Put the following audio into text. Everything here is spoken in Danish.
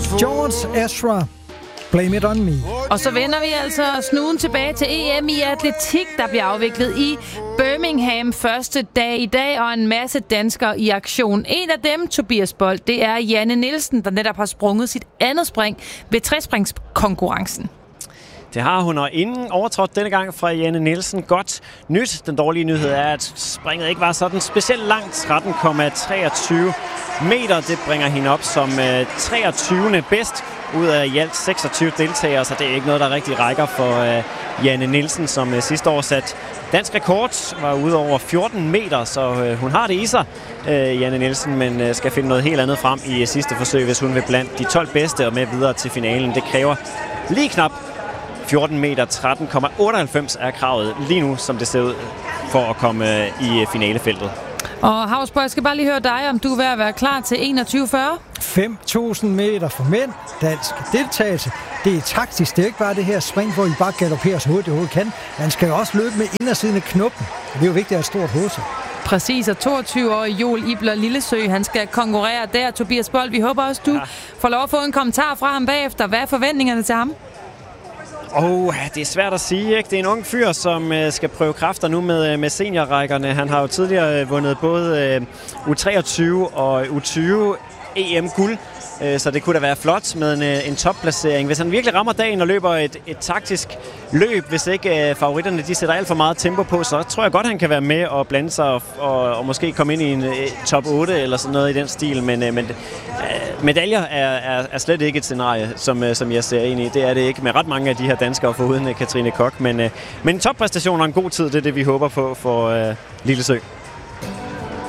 George Ezra, Blame It On Me. Og så vender vi altså snuden tilbage til EM i atletik, der bliver afviklet i Birmingham første dag i dag, og en masse danskere i aktion. En af dem, Tobias Bold, det er Janne Nielsen, der netop har sprunget sit andet spring ved trespringskonkurrencen. Det har hun, og inden overtrådt denne gang fra Janne Nielsen. Godt nyt. Den dårlige nyhed er, at springet ikke var sådan specielt langt. 13,23 meter. Det bringer hende op som 23. bedst ud af i alt 26 deltagere, så det er ikke noget, der rigtig rækker for Janne Nielsen, som sidste år satte dansk rekord, var ude over 14 meter, så hun har det i sig, Janne Nielsen, men skal finde noget helt andet frem i sidste forsøg, hvis hun vil blandt de 12 bedste og med videre til finalen. Det kræver lige knap 14 meter. 13,98 er kravet lige nu, som det ser ud, for at komme i finalefeltet. Og Hausborg, jeg skal bare lige høre dig, om du er ved at være klar til 21.40? 5.000 meter for mænd. Dansk deltagelse. Det er taktisk. Det er ikke bare det her spring, hvor I bare galopperer så hurtigt, det kan. Man skal jo også løbe med indersiden af knoppen. Det er jo vigtigt at have et stort hoved. Præcis, og 22-årig Joel Ibler Lillesø, han skal konkurrere der. Tobias Bold, vi håber også, du får lov at få en kommentar fra ham bagefter. Hvad er forventningerne til ham? Det er svært at sige, ikke? Det er en ung fyr, som skal prøve kræfter nu med seniorrækkerne. Han har jo tidligere vundet både U23 og U20 EM-guld, så det kunne da være flot med en topplacering. Hvis han virkelig rammer dagen og løber et taktisk løb, hvis ikke favoritterne de sætter alt for meget tempo på, så tror jeg godt, han kan være med og blande sig og måske komme ind i en top 8 eller sådan noget i den stil. Men medaljer er slet ikke et scenarie, som jeg ser ind i. Det er det ikke med ret mange af de her danskere foruden Katrine Koch. Men en toppræstation og en god tid, det er det, vi håber på for Lillesø.